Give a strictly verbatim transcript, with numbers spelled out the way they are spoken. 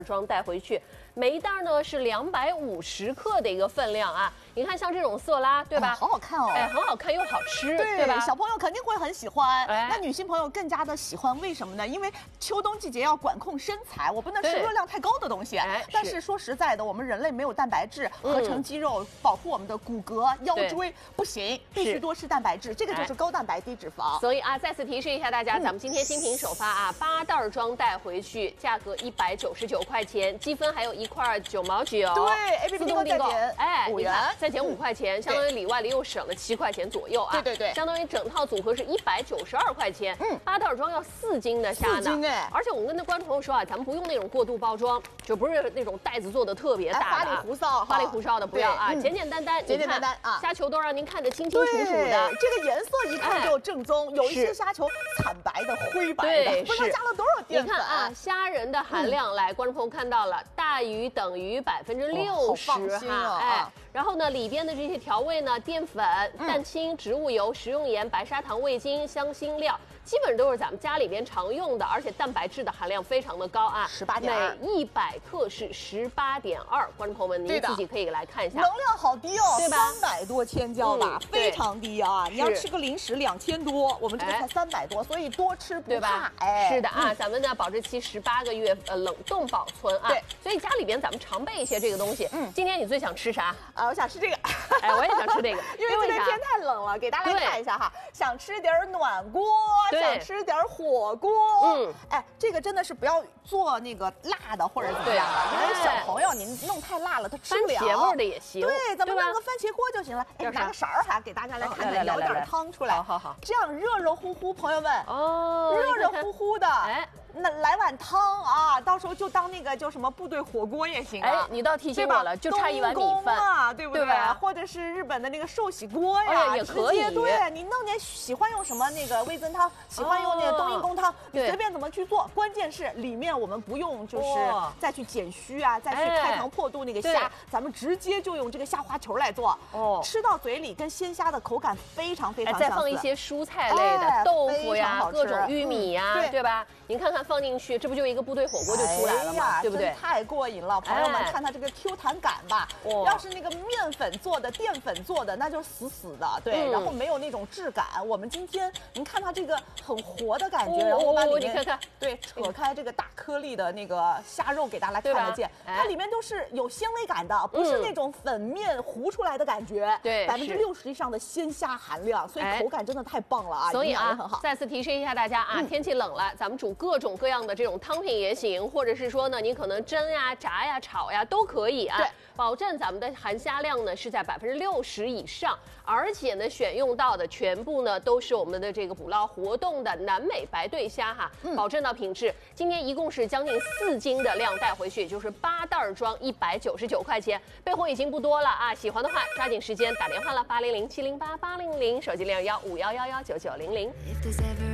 装带回去，每一袋呢是两百五十克的一个分量啊。你看像这种色拉，对吧？ 哎、好好看哦， 哎，很好看又好吃， 对, 对吧？ 小朋友肯定会很喜欢， 哎、 那女性朋友更加的喜欢，为什么呢？因为秋冬季节要管控身材，我不能吃热量太高的东西。 哎、 但是说实在的，我们人类没有蛋白质合成肌肉，嗯、保护我们的骨骼、腰椎，不行，必须多吃蛋白质，这个就是高蛋白低脂肪。 所以啊，再次提示一下大家，嗯、咱们今天新品首发啊，八袋装带回去，价格一百九十九块钱，积分还有一块九毛九。 对 ，A P P 订购再减哎， 五元， 再减五块钱，相当于里外里又省了七块钱左右啊。 对对对， 相当于整套组合是一百九十二块钱。嗯，八袋装要四斤的虾呢。 四斤哎！ 而且我们跟那观众朋友说啊，咱们不用那种过度包装，就不是那种袋子做的特别大的、 花里胡哨、 花里胡哨的不要啊，简简单单， 简简单单啊， 虾球都让您看得清清楚楚的。 这个颜色一看就正宗，有一些虾球惨白的、灰白的，不知道加了多少淀粉。 你看啊，虾仁的含量，来，观众朋友看到了，大于等于百分之六十哈，哎，然后呢，里边的这些调味呢，淀粉、蛋清、植物油、食用盐、白砂糖、味精、香辛料，基本都是咱们家里边常用的，而且蛋白质的含量非常的高啊， 十八点二， 每一百克是十八点二。观众朋友们，您自己可以来看一下， 能量好低哦， 对吧？ 三百多千焦吧，嗯、非常低啊！你要吃个零食两千多，我们这个才三百多，所以多吃不怕。哎， 是的啊，嗯、咱们的保质期十八个月，呃，冷冻保存啊。 对， 所以家里边咱们常备一些这个东西。嗯，今天你最想吃啥？ 啊，我想吃这个。 哎，我也想吃这个， 因为这边天太冷了，给大家看一下哈，想吃点暖锅，想吃点火锅。嗯，哎，这个真的是不要做那个辣的或者怎么样的，因为小朋友您弄太辣了，他吃不了。 番茄味的也行。 对，咱们弄个番茄锅就行了。哎，拿个勺儿哈，给大家来看看，舀点汤出来。 好好好， 这样热热乎乎，朋友们哦， 热热乎乎的。哎。那来碗汤啊，到时候就当那个叫什么部队火锅也行啊。 哎，你倒提醒我了，就差一碗米饭啊，对不对？ 对吧？ 或者是日本的那个寿喜锅呀， 也可以。 对，你弄点喜欢用什么那个味增汤，喜欢用那个冬阴功汤，你随便怎么去做。关键是里面我们不用就是再去减虚啊，再去开膛破肚那个虾，咱们直接就用这个虾滑球来做。哦，吃到嘴里跟鲜虾的口感非常非常相似。 再放一些蔬菜类的，豆腐呀，各种玉米呀，对吧？您看看放进去，这不就一个部队火锅就出来了吗？对不对？ 太过瘾了，朋友们，看它这个 Q 弹感吧。要是那个面粉做的、淀粉做的，那就死死的，对，然后没有那种质感。我们今天您看它这个很活的感觉，然后我把里面你看看， 对，扯开这个大颗粒的那个虾肉给大家看得见，它里面都是有纤维感的，不是那种粉面糊出来的感觉。 对， 百分之六十以上的鲜虾含量，所以口感真的太棒了啊！ 所以啊，再次提示一下大家啊，天气冷了，咱们煮各种各样的这种汤品也行，或者是说呢，你可能蒸呀、炸呀、炒呀都可以啊。对，保证咱们的含虾量呢是在百分之六十以上，而且呢选用到的全部呢都是我们的这个捕捞活动的南美白对虾哈，嗯、保证到品质。今天一共是将近四斤的量带回去，也就是八袋装一百九十九块钱，备货已经不多了啊！喜欢的话抓紧时间打电话了，八零零七零八八零零，手机零二幺五幺幺幺九九零零。